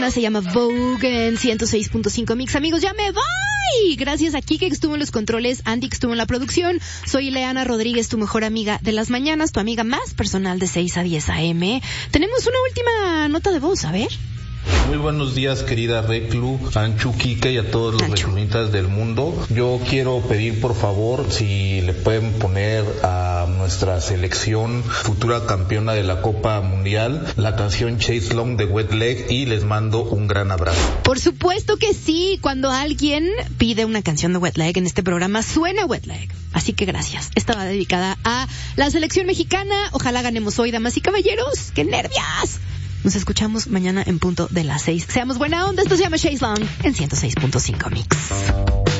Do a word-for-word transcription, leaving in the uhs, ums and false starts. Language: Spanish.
Se llama Vogue en ciento seis punto cinco Mix. Amigos, ya me voy. Gracias a Kike que estuvo en los controles, Andy que estuvo en la producción. Soy Ileana Rodríguez, tu mejor amiga de las mañanas, tu amiga más personal de seis a diez a eme. Tenemos una última nota de voz, a ver. Muy buenos días, querida Reclu, Anchu, Kike y a todos los reclunitas del mundo. Yo quiero pedir, por favor, si le pueden poner a nuestra selección futura campeona de la Copa Mundial la canción Chase Long de Wet Leg, y les mando un gran abrazo. Por supuesto que sí. Cuando alguien pide una canción de Wet Leg en este programa, suena Wet Leg. Así que gracias. Esta va dedicada a la selección mexicana. Ojalá ganemos hoy, damas y caballeros. ¡Qué nervios! Nos escuchamos mañana en punto de las seis. Seamos buena onda. Esto se llama Chase Long en ciento seis punto cinco Mix.